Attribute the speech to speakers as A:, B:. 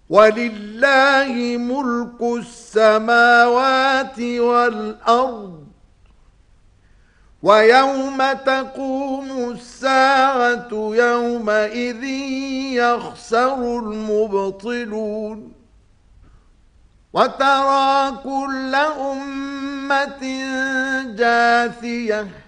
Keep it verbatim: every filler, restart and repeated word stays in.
A: ولله ملك السماوات والأرض ويوم تقوم الساعة يومئذ يخسر المبطلون وترى كل أمة جاثية